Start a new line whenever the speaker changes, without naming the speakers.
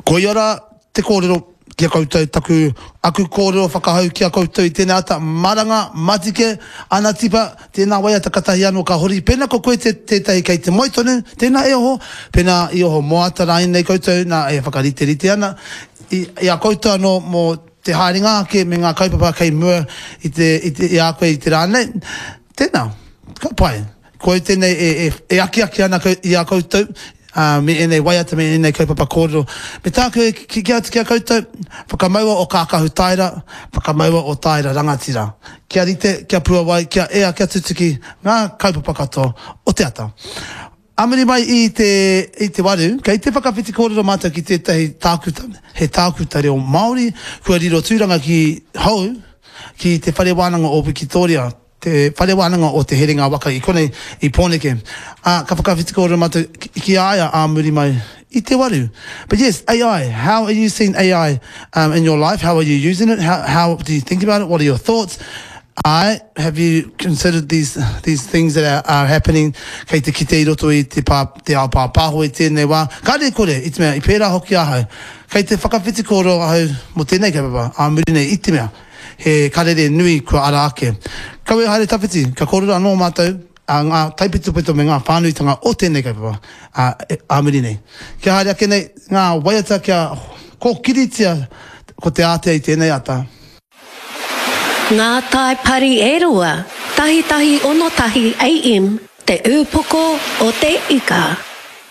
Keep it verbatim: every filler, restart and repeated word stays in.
koiara te kōrero kia koutou taku aku kōrero whakahau kia koutou i tēnā ata maranga, matike, ana tipa, tēnā waia takatahi anō ka hori. Pēnā ko koe te tētai kei te moitone, tēnā e oho, pēnā i oho moata rai nei koutou, nā e whakarite rite ana. I, i a koutou anō mō te haeringa ke me ngā kaupapa kei mua i te, i te, i a koe i te rānei. Tēnā, ka pai. Koe tēnei e, e, e aki aki ana i a koutou. Uh, me enei waiata me enei kaupapa kōrero. Me tāku e ki kia te kia koutou, whakamaua o kākahu taira, whakamaua o taira rangatira. Kia rite, kia pua wai, kia ea, kia tutuki, ngā kaupapa katoa o te ata. Amiri mai i te, i te waru, kei te whakawhiti kōrero mātou ki tētahi tākuta, he tākuta reo Māori, kua riro tūranga ki hau, ki te whare wānanga o Wikitoria, te whare wānanga o te herenga waka i kone i Pōneke. Uh, ka whakawhiti kōrero mātou ki aia a muri mai i te waru. But yes, A I, how are you seeing A I um, in your life? How are you using it? How, how do you think about it? What are your thoughts? I have you considered these these things that are, are happening kei te kite i roto i te pā, te ao pāpāho i tēnei wā. Kāre kore, i te mea, i pērā hoki ahau. Kei te whakawhiti kōrero ahau mo tēnei kaupapa, a muri nei i te mea. He karere nui kua ara ake. Kawe haere tawhiti, ka kōrero anō mātou, a ngā taipitupito me ngā whānuitanga o tēnei kaupapa, a, a muri nei. Kia haere ake nei, ngā waiata kia kōkiritia ko te ātea i tēnei ata.
Ngā tai pari e rua, tahi tahi ono tahi A M, te ūpoko o te ika.